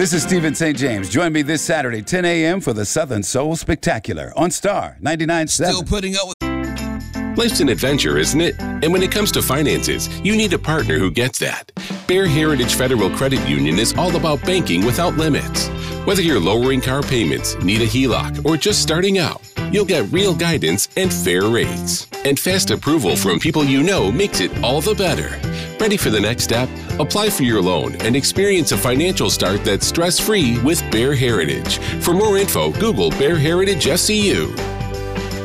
This is Stephen St. James. Join me this Saturday, 10 a.m. for the Southern Soul Spectacular on Star 99.7. Still putting up with... Life's an adventure, isn't it? And when it comes to finances, you need a partner who gets that. Bear Heritage Federal Credit Union is all about banking without limits. Whether you're lowering car payments, need a HELOC, or just starting out, you'll get real guidance and fair rates. And fast approval from people you know makes it all the better. Ready for the next step? Apply for your loan and experience a financial start that's stress-free with Bear Heritage. For more info, Google Bear Heritage SCU.